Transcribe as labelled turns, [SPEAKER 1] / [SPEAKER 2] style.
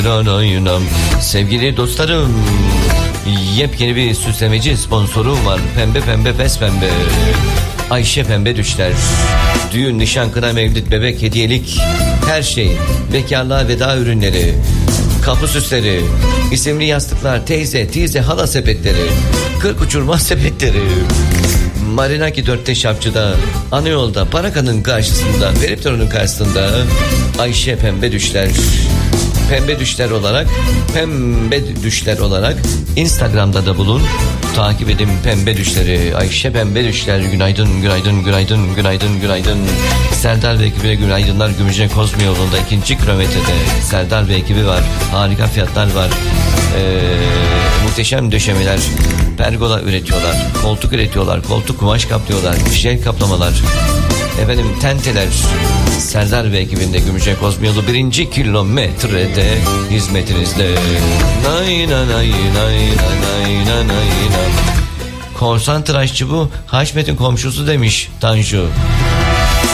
[SPEAKER 1] Sevgili dostlarım, yepyeni bir süslemeci sponsorum var. Pembe pembe pes pembe. Ayşe Pembe Düşler. Düğün, nişan, kına, mevlid, bebek, hediyelik, her şey. Bekarlığa veda ürünleri, kapı süsleri, isimli yastıklar, teyze, hala sepetleri, 40 uçurma sepetleri. Marinaki 4'te Şapçı'da, Anayol'da, Paraka'nın karşısında, Veriptor'un karşısında Ayşe Pembe Düşler. Pembe Düşler olarak Instagram'da da bulun. Takip edin Pembe Düşleri. Ayşe Pembe Düşler. Günaydın. Serdar ve ekibine günaydınlar. Gümüşhane Kozmi yolunda 2. kilometrede Serdar ve ekibi var. Harika fiyatlar var. Muhteşem döşemeler. Pergola üretiyorlar. Koltuk üretiyorlar. Koltuk kumaş kaplıyorlar. Jel kaplamalar. Efendim tenteler. Serdar ve ekibinde Gümüşhane Kozmi yolu 1. kilometrede hizmetinizde. Korsan tıraşçı bu. Haşmet'in komşusu demiş Tanju.